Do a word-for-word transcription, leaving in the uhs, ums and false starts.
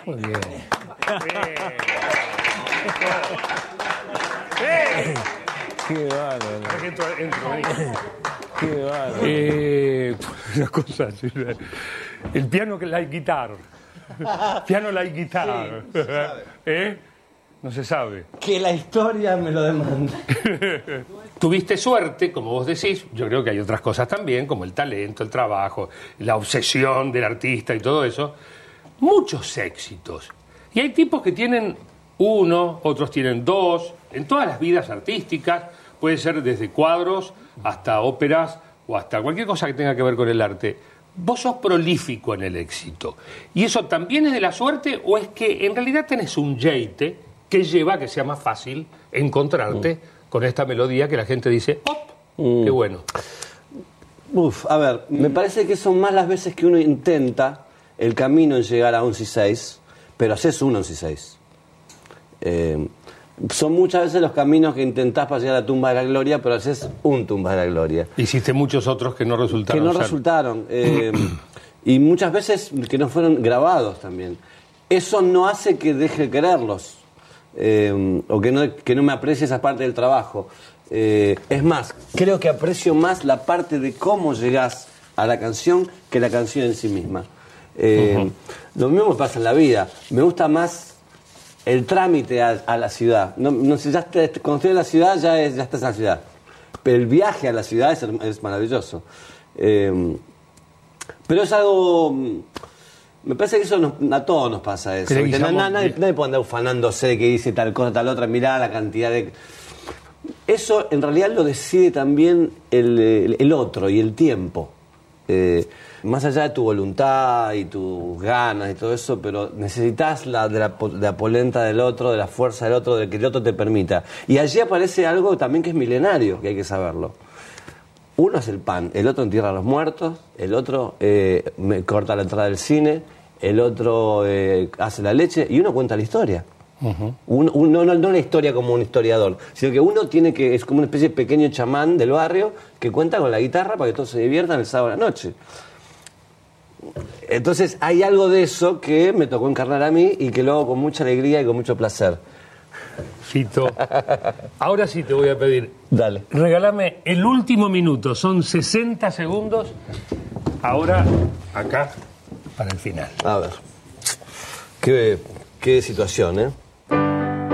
Muy bien. ¡Eh! Qué bárbaro. Entro, entro, entro. Qué bárbaro. Eh, una cosa así. El piano que la guitarra. Piano la guitarra. Sí, no se sabe. ¿Eh? No se sabe. Que la historia me lo demanda. Tuviste suerte, como vos decís. Yo creo que hay otras cosas también, como el talento, el trabajo, la obsesión del artista y todo eso. Muchos éxitos. Y hay tipos que tienen uno, otros tienen dos. En todas las vidas artísticas, puede ser desde cuadros hasta óperas o hasta cualquier cosa que tenga que ver con el arte. Vos sos prolífico en el éxito. ¿Y eso también es de la suerte o es que en realidad tenés un yeite que lleva a que sea más fácil encontrarte mm. con esta melodía que la gente dice, ¡op! Mm. ¡Qué bueno! Uf, a ver, me parece que son más las veces que uno intenta el camino en llegar a un C seis, pero haces un C seis. Eh, son muchas veces los caminos que intentás para llegar a la tumba de la gloria, pero haces un tumba de la gloria. Hiciste muchos otros que no resultaron. Que no ser. resultaron. Eh, y muchas veces que no fueron grabados también. Eso no hace que deje de quererlos. Eh, o que no, que no me aprecie esa parte del trabajo. Eh, es más, creo que aprecio más la parte de cómo llegás a la canción que la canción en sí misma. Eh, uh-huh. Lo mismo me pasa en la vida. Me gusta más el trámite a, a la ciudad. No, no sé, ya te, cuando estoy en la ciudad ya, es, ya estás en la ciudad. Pero el viaje a la ciudad es, es maravilloso. Eh, pero es algo... Me parece que eso nos, a todos nos pasa eso. No, no, nadie, nadie puede andar ufanándose de que dice tal cosa, tal otra. Mirá la cantidad de... Eso en realidad lo decide también el, el, el otro y el tiempo. Eh, más allá de tu voluntad y tus ganas y todo eso, pero necesitas la, de, la, de la polenta del otro, de la fuerza del otro, de que el otro te permita. Y allí aparece algo también que es milenario, que hay que saberlo. Uno es el pan, el otro entierra a los muertos, el otro eh, me corta la entrada del cine, el otro eh, hace la leche y uno cuenta la historia. Uh-huh. Uno, uno, no, no la historia como un historiador, sino que uno tiene que, es como una especie de pequeño chamán del barrio que cuenta con la guitarra para que todos se diviertan el sábado a la noche. Entonces hay algo de eso que me tocó encarnar a mí y que lo hago con mucha alegría y con mucho placer. Fito, ahora sí te voy a pedir. Dale. Regálame el último minuto, son sesenta segundos. Ahora, acá, para el final. A ver. Qué, qué situación, ¿eh?